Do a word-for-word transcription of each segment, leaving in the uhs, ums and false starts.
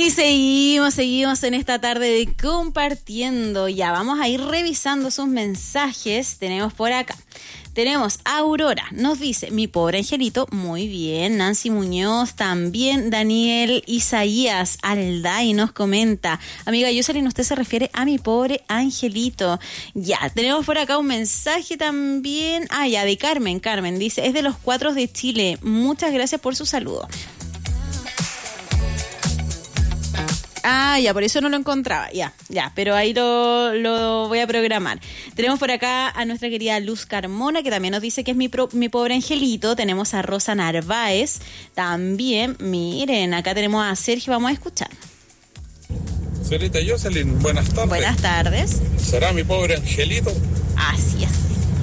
Y seguimos, seguimos en esta tarde de compartiendo. Ya vamos a ir revisando sus mensajes. Tenemos por acá. Tenemos a Aurora, nos dice, mi pobre angelito, muy bien. Nancy Muñoz también. Daniel Isaías Alday nos comenta, amiga Jocelyn, usted se refiere a mi pobre angelito. Ya, tenemos por acá un mensaje también. Ah, ya, de Carmen. Carmen dice, es de los Cuatros de Chile. Muchas gracias por su saludo. Ah, ya, por eso no lo encontraba. Ya, ya, pero ahí lo, lo voy a programar. Tenemos por acá a nuestra querida Luz Carmona, que también nos dice que es mi, pro, mi pobre angelito. Tenemos a Rosa Narváez. También, miren, acá tenemos a Sergio. Vamos a escuchar. Señorita Jocelyn, buenas tardes. Buenas tardes. ¿Será mi pobre angelito? Así es.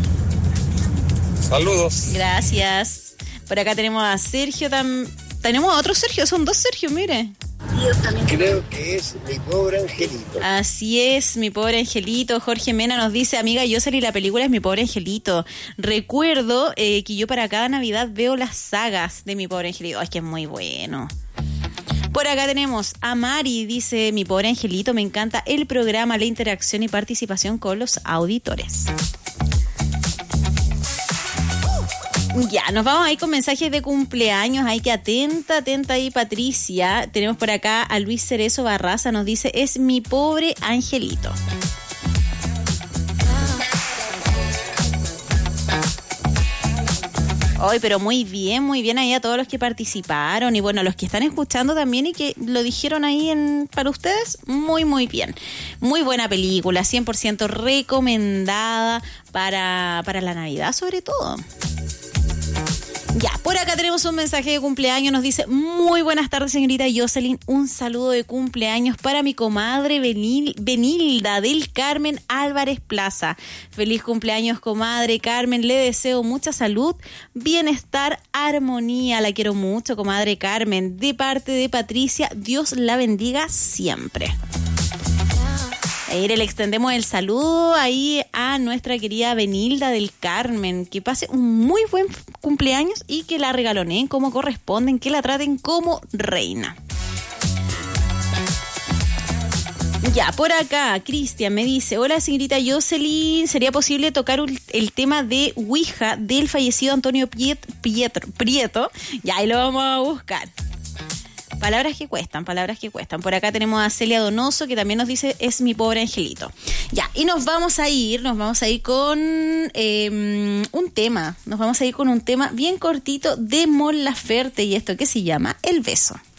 Saludos. Gracias. Por acá tenemos a Sergio. Tam... Tenemos a otro Sergio, son dos Sergio, mire. Creo que es mi pobre angelito. Así es, mi pobre angelito. Jorge Mena nos dice, amiga Jocelyn, la película es mi pobre angelito. Recuerdo eh, que yo para cada Navidad veo las sagas de mi pobre angelito. Ay, es que es muy bueno. Por acá tenemos a Mari, dice, mi pobre angelito, me encanta el programa, la interacción y participación con los auditores. Ya, nos vamos ahí con mensajes de cumpleaños. Hay que atenta, atenta ahí, Patricia. Tenemos por acá a Luis Cerezo Barraza, nos dice, es mi pobre angelito. Hoy, pero muy bien, muy bien ahí a todos los que participaron y bueno, a los que están escuchando también y que lo dijeron ahí en, para ustedes, muy, muy bien. Muy buena película, cien por ciento recomendada para, para la Navidad sobre todo. Ya, por acá tenemos un mensaje de cumpleaños, nos dice, muy buenas tardes señorita Jocelyn, un saludo de cumpleaños para mi comadre Benil, Benilda del Carmen Álvarez Plaza. Feliz cumpleaños comadre Carmen, le deseo mucha salud, bienestar, armonía, la quiero mucho comadre Carmen, de parte de Patricia, Dios la bendiga siempre. Ahí le extendemos el saludo ahí a nuestra querida Benilda del Carmen. Que pase un muy buen cumpleaños y que la regaloneen como corresponden, que la traten como reina. Ya, por acá, Cristian me dice, hola señorita Jocelyn, ¿sería posible tocar el tema de Ouija del fallecido Antonio Piet, Pietro, Prieto? Ya, ahí lo vamos a buscar. Palabras que cuestan, palabras que cuestan. Por acá tenemos a Celia Donoso, que también nos dice, es mi pobre angelito. Ya, y nos vamos a ir, nos vamos a ir con eh, un tema. Nos vamos a ir con un tema bien cortito de Mon Laferte, y esto que se llama El Beso.